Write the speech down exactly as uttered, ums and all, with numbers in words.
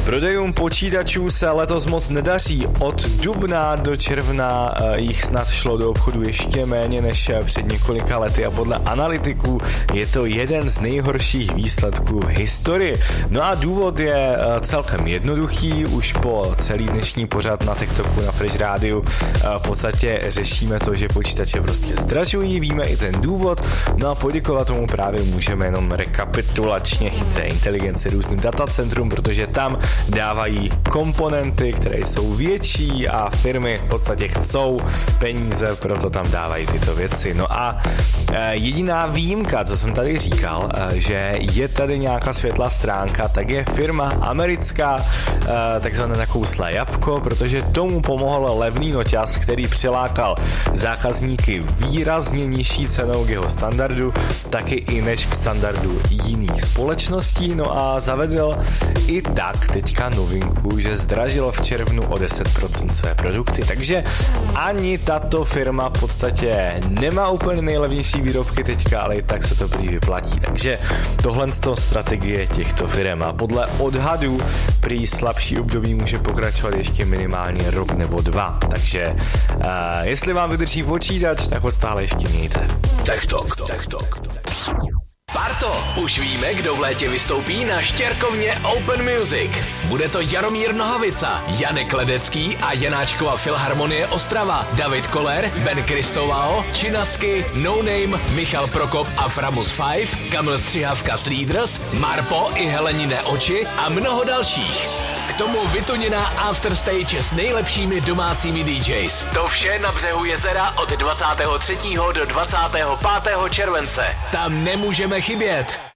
Prodejům počítačů se letos moc nedaří. Od dubna do června jich snad šlo do obchodu ještě méně než před několika lety a podle analytiků je to jeden z nejhorších výsledků v historii. No a důvod je celkem jednoduchý. Už po celý dnešní pořad na TikToku, na Fresh Rádiu v podstatě řešíme to, že počítače prostě zdražují, víme i ten důvod. No a poděkovat tomu právě můžeme jenom rekapitulačně chytré inteligenci, různým datacentrům, protože tam dávají komponenty, které jsou větší a firmy v podstatě chcou peníze, proto tam dávají tyto věci. No a jediná výjimka, co jsem tady říkal, že je tady nějaká světlá stránka, tak je firma americká, takzvané nakouslé jabko, protože tomu pomohl levný noťaz, který přilákal zákazníky výrazně nižší cenou k jeho standardu, taky i než k standardu jiných společností. No a zavedl i tak teďka novinku, že zdražil v červnu o deset procent své produkty, takže ani tato firma v podstatě nemá úplně nejlevnější výrobky teďka, ale i tak se to prý vyplatí. Takže tohle je to strategie těchto firm a podle odhadů prý slabší období může pokračovat ještě minimálně rok nebo dva. Takže uh, jestli vám vydrží počítač, tak ho stále ještě mějte. TechTalk. TechTalk. Barto, už víme, kdo v létě vystoupí na Štěrkovně Open Music. Bude to Jaromír Nohavica, Janek Ledecký a Janáčkova Filharmonie Ostrava, David Koller, Ben Kristovao, Činasky, No Name, Michal Prokop a Framus Five, Kamil Střihavka s Leaders, Marpo i Helenine oči a mnoho dalších. K tomu vytuněná afterstage s nejlepšími domácími D Js. To vše na břehu jezera od dvacátého třetího do dvacátého pátého července. Tam nemůžeme chybět.